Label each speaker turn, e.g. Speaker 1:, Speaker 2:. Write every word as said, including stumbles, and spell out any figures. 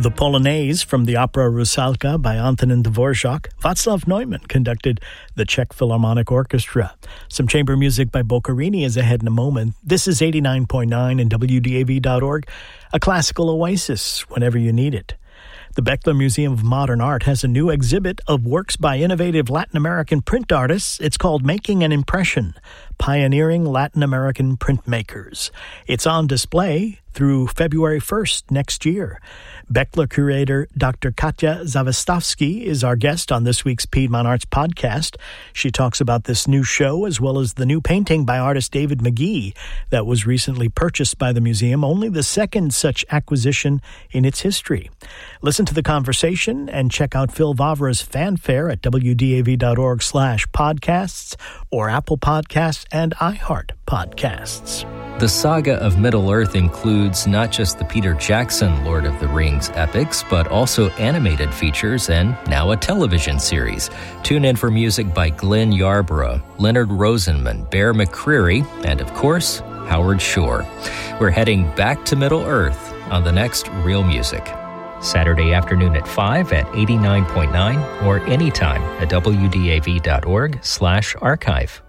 Speaker 1: The Polonaise from the opera Rusalka by Antonin Dvorak. Václav Neumann conducted the Czech Philharmonic Orchestra. Some chamber music by Boccherini is ahead in a moment. This is eighty-nine point nine and W D A V dot org, a classical oasis whenever you need it. The Beckler Museum of Modern Art has a new exhibit of works by innovative Latin American print artists. It's called Making an Impression, Pioneering Latin American Printmakers. It's on display through February first next year. Beckler curator Doctor Katja Zawistowski is our guest on this week's Piedmont Arts podcast. She talks about this new show as well as the new painting by artist David McGee that was recently purchased by the museum, only the second such acquisition in its history. Listen to the conversation and check out Phil Vavra's fanfare at W D A V dot org slash podcasts or Apple Podcasts and iHeart Podcasts.
Speaker 2: The saga of Middle-earth includes not just the Peter Jackson Lord of the Rings epics, but also animated features and now a television series. Tune in for music by Glenn Yarborough, Leonard Rosenman, Bear McCreary, and of course, Howard Shore. We're heading back to Middle-earth on the next Real Music. Saturday afternoon at five at eighty-nine point nine or anytime at W D A V dot org slash archive.